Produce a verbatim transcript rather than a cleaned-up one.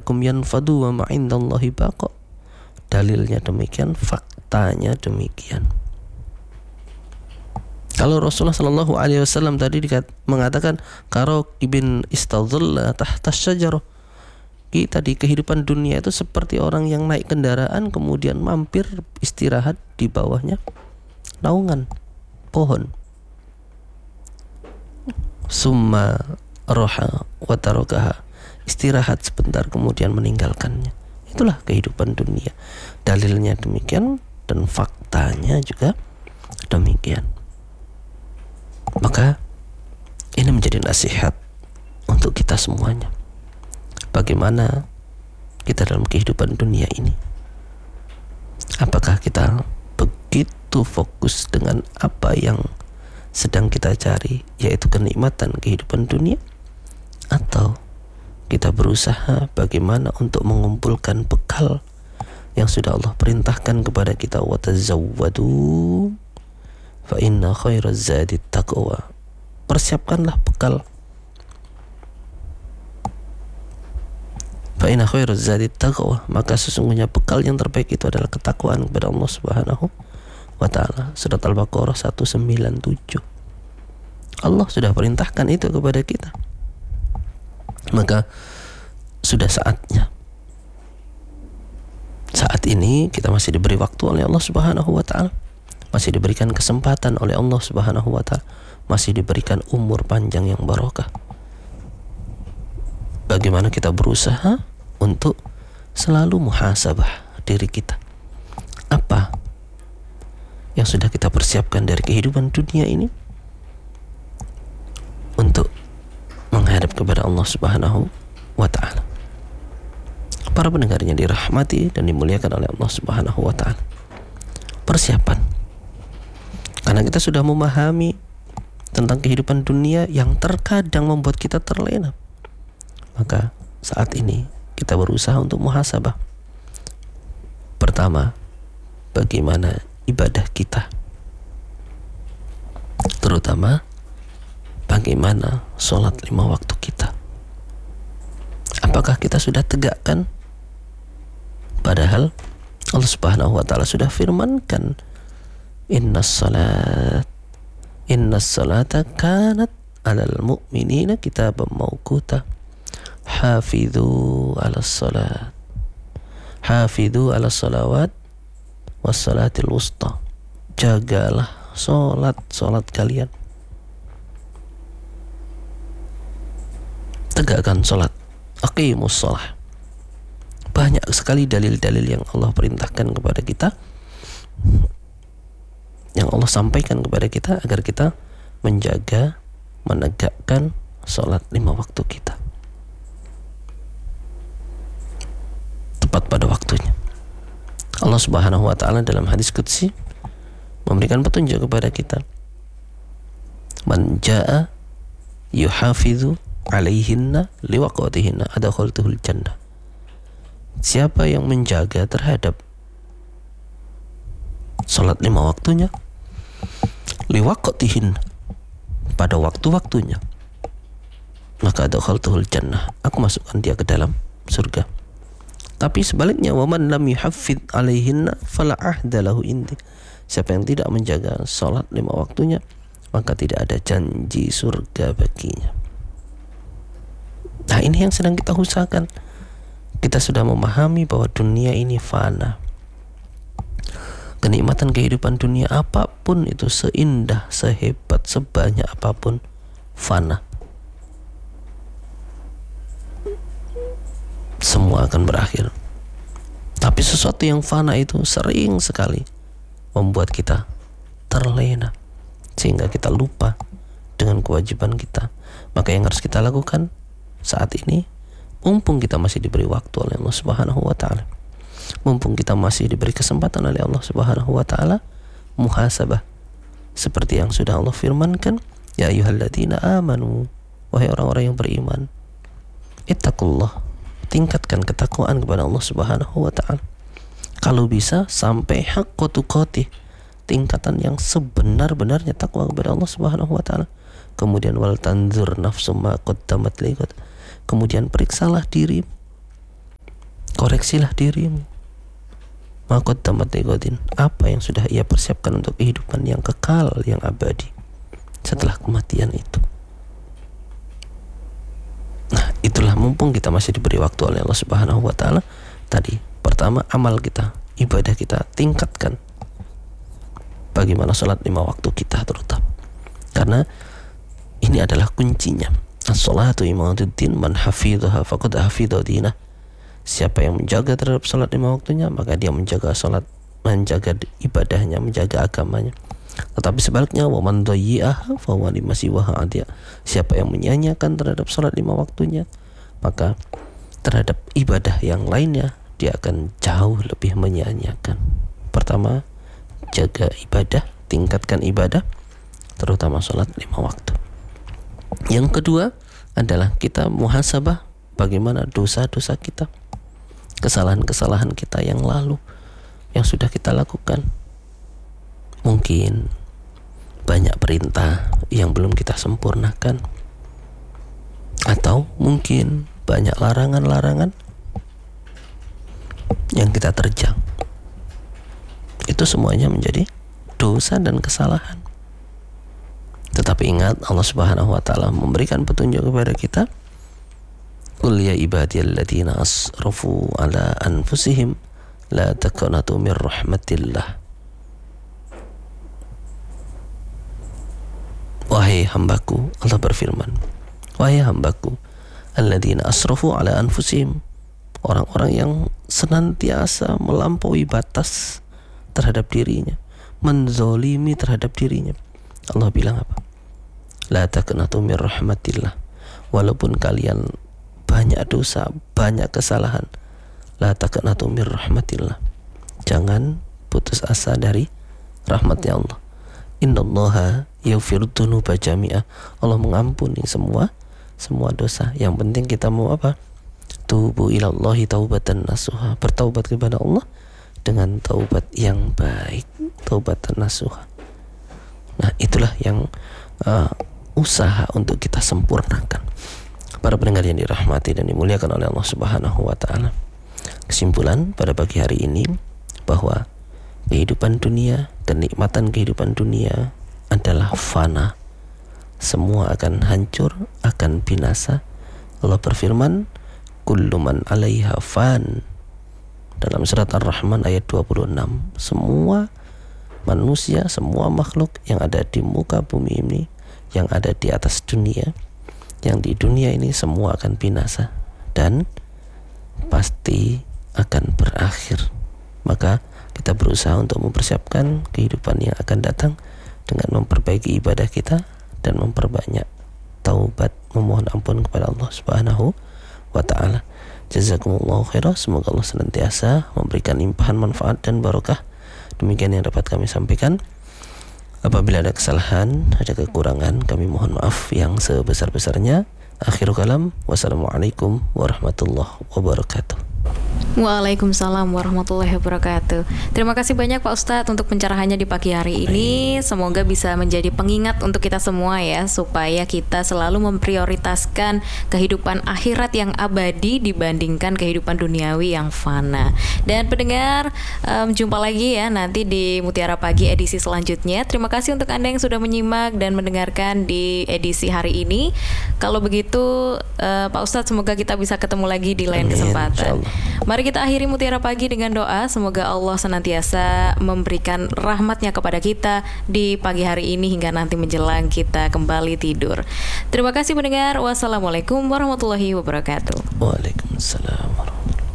indakum yanfadu wa ma indallahi baqa. Dalilnya demikian, faktanya demikian. Kalau Rasulullah Shallallahu Alaihi Wasallam tadi dikat, mengatakan karo ibn istadhalla tahta syajarah, kita di kehidupan dunia itu seperti orang yang naik kendaraan kemudian mampir istirahat di bawahnya naungan pohon. Summa roha wa tarakaha, istirahat sebentar kemudian meninggalkannya. Itulah kehidupan dunia. Dalilnya demikian dan faktanya juga demikian. Maka ini menjadi nasihat untuk kita semuanya. Bagaimana kita dalam kehidupan dunia ini? Apakah kita begitu fokus dengan apa yang sedang kita cari, yaitu kenikmatan kehidupan dunia? Atau kita berusaha bagaimana untuk mengumpulkan bekal yang sudah Allah perintahkan kepada kita, wa tazawwadu fa inna khairaz zadi taqwa. Persiapkanlah bekal. Fa inna khairaz zadi taqwa, maka sesungguhnya bekal yang terbaik itu adalah ketakwaan kepada Allah Subhanahu wa taala. Surat Al-Baqarah seratus sembilan puluh tujuh. Allah sudah perintahkan itu kepada kita. Maka sudah saatnya. Saat ini kita masih diberi waktu oleh Allah Subhanahu wa taala. Masih diberikan kesempatan oleh Allah Subhanahu wa taala, masih diberikan umur panjang yang barokah. Bagaimana kita berusaha untuk selalu muhasabah diri kita. Apa yang sudah kita persiapkan dari kehidupan dunia ini untuk menghadap kepada Allah Subhanahu wa taala. Para pendengarnya dirahmati dan dimuliakan oleh Allah Subhanahu wa taala. Persiapan. Karena kita sudah memahami tentang kehidupan dunia yang terkadang membuat kita terlena. Maka saat ini kita berusaha untuk muhasabah. Pertama, bagaimana ibadah kita? Terutama bagaimana sholat lima waktu kita? Apakah kita sudah tegakkan? Padahal Allah Subhanahu wa taala sudah firmankan, Innas salat Innas salata kanat alal mu'minina kitaban mawquta. Hafidhu ala salat Hafidhu ala salawat was salatil wusta. Jagalah salat salat kalian. Tegakkan salat. Aqimus shalah. Banyak sekali dalil-dalil yang Allah perintahkan kepada kita, yang Allah sampaikan kepada kita agar kita menjaga, menegakkan sholat lima waktu kita tepat pada waktunya. Allah Subhanahu wa taala dalam hadis qudsi memberikan petunjuk kepada kita, man jaa yuhafidhu alaihinna liwaqatihinna adkhaltuhul jannah. Siapa yang menjaga terhadap sholat lima waktunya, liwaqatihin, pada waktu-waktunya, maka adkhaltuhul jannah, aku masukkan dia ke dalam surga. Tapi sebaliknya, waman lam yuhaffidh alaihinna fala ahda lahu indi. Siapa yang tidak menjaga sholat lima waktunya, maka tidak ada janji surga baginya. Nah, ini yang sedang kita usahakan. Kita sudah memahami bahwa dunia ini fana. Kenikmatan kehidupan dunia apapun itu, seindah, sehebat, sebanyak apapun, fana. Semua akan berakhir. Tapi sesuatu yang fana itu sering sekali membuat kita terlena, sehingga kita lupa dengan kewajiban kita. Maka yang harus kita lakukan saat ini, mumpung kita masih diberi waktu oleh Allah Subhanahu wa taala, mumpung kita masih diberi kesempatan oleh Allah Subhanahu wa taala, muhasabah seperti yang sudah Allah firmankan, ya ayyuhalladzina amanu, wahai orang-orang yang beriman, ittaqullah, tingkatkan ketakwaan kepada Allah Subhanahu wa taala. Kalau bisa sampai haqqa tuqatih, tingkatan yang sebenar-benarnya takwa kepada Allah Subhanahu wa taala. Kemudian wal tanzur nafsum ma qaddamat liqad, kemudian periksalah diri Koreksilah dirimu. Maqad tamat liqadin, apa yang sudah ia persiapkan untuk kehidupan yang kekal, yang abadi setelah kematian itu. Nah, itulah mumpung kita masih diberi waktu oleh Allah Subhanahu wa taala. Tadi, pertama amal kita, ibadah kita tingkatkan. Bagaimana sholat lima waktu kita terutama. Karena ini adalah kuncinya. As-sholatu imaduddin, man hafidhaha faqad hafidha dinah. Siapa yang menjaga terhadap sholat lima waktunya, maka dia menjaga sholat, menjaga ibadahnya, menjaga agamanya. Tetapi sebaliknya, wa man dhayyi'aha fa huwa lima siwaha adiya. Siapa yang menyia-nyiakan terhadap sholat lima waktunya, maka terhadap ibadah yang lainnya dia akan jauh lebih menyia-nyiakan. Pertama, jaga ibadah, tingkatkan ibadah, terutama sholat lima waktu. Yang kedua adalah kita muhasabah, bagaimana dosa-dosa kita, kesalahan-kesalahan kita yang lalu yang sudah kita lakukan. Mungkin banyak perintah yang belum kita sempurnakan, atau mungkin banyak larangan-larangan yang kita terjang. Itu semuanya menjadi dosa dan kesalahan. Tetapi ingat, Allah Subhanahu wa taala memberikan petunjuk kepada kita. Qul ya ibadiyalladzina asrafu ala anfusihim la taqnatu mir rahmatillah. Wahai hambaku, Allah berfirman, wahai hambaku, alladzina asrafu ala anfusihim, orang-orang yang senantiasa melampaui batas terhadap dirinya, menzolimi terhadap dirinya. Allah bilang apa? La taqnatu mir rahmatillah. Walaupun kalian banyak dosa, banyak kesalahan, la taqnatu mir rahmatillah, jangan putus asa dari rahmatnya Allah. Innallaha yaghfiru dzunuba jami'ah. Allah mengampuni semua semua dosa. Yang penting kita mau apa? Tubu ilallahi taubatan nasuha, bertaubat kepada Allah dengan taubat yang baik, taubatan nasuha. Nah, itulah yang uh, usaha untuk kita sempurnakan. Para pendengar yang dirahmati dan dimuliakan oleh Allah Subhanahu wa taala. Kesimpulan pada pagi hari ini bahwa kehidupan dunia, kenikmatan kehidupan dunia adalah fana. Semua akan hancur, akan binasa. Allah berfirman, kullu man 'alaiha fan. Dalam surat Ar-Rahman ayat dua puluh enam, semua manusia, semua makhluk yang ada di muka bumi ini, yang ada di atas dunia, yang di dunia ini semua akan binasa dan pasti akan berakhir. Maka kita berusaha untuk mempersiapkan kehidupan yang akan datang dengan memperbaiki ibadah kita dan memperbanyak taubat, memohon ampun kepada Allah Subhanahu wa taala. Jazakumullahu khairan. Semoga Allah senantiasa memberikan limpahan manfaat dan barokah. Demikian yang dapat kami sampaikan. Apabila ada kesalahan, ada kekurangan, kami mohon maaf yang sebesar-besarnya. Akhirul kalam, wassalamualaikum warahmatullahi wabarakatuh. Waalaikumsalam warahmatullahi wabarakatuh. Terima kasih banyak Pak Ustadz untuk pencerahannya di pagi hari ini. Semoga bisa menjadi pengingat untuk kita semua ya, supaya kita selalu memprioritaskan kehidupan akhirat yang abadi dibandingkan kehidupan duniawi yang fana. Dan pendengar, um, jumpa lagi ya nanti di Mutiara Pagi edisi selanjutnya. Terima kasih untuk Anda yang sudah menyimak dan mendengarkan di edisi hari ini. Kalau begitu uh, Pak Ustadz, semoga kita bisa ketemu lagi di lain kesempatan. Mari kita akhiri Mutiara Pagi dengan doa. Semoga Allah senantiasa memberikan rahmatnya kepada kita di pagi hari ini hingga nanti menjelang kita kembali tidur. Terima kasih pendengar. Wassalamualaikum warahmatullahi wabarakatuh. Waalaikumsalam.